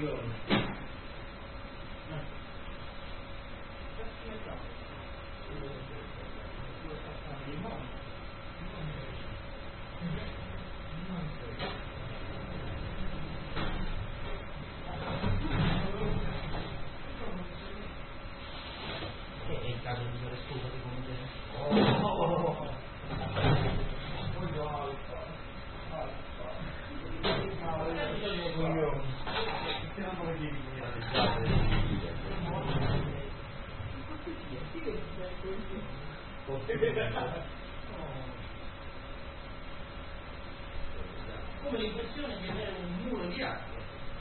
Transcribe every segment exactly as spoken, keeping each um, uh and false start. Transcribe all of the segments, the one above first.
Come l'impressione di avere un muro di acqua.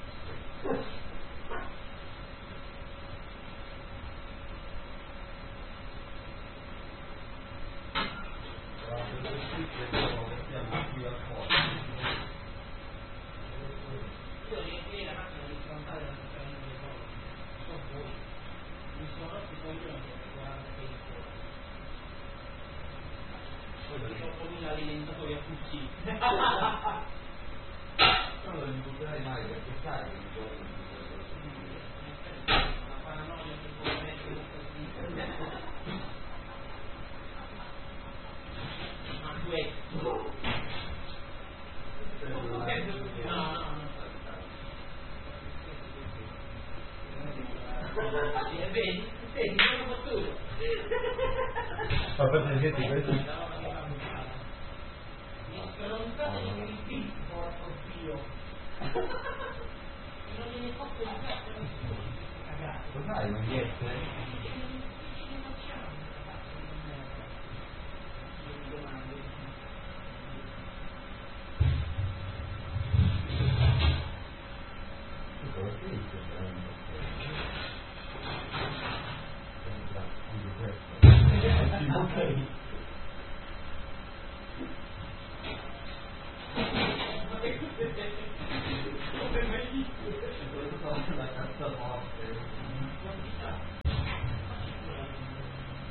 Io riempirei la macchina di sfrontare la stazione delle cose. Sono fuori. Mi sono rotto i coglioni per quaranta km fuori. ottomila alimentatori a tutti. Non lo butterai mai perché sai che non una paranoia che può mettere ma questo no no no vedi vedi sono battuto ma per sentire questo non state che mi spingi porco Dio non gliene posso di cazzo nessuno cagare lo sai non riesce Come mai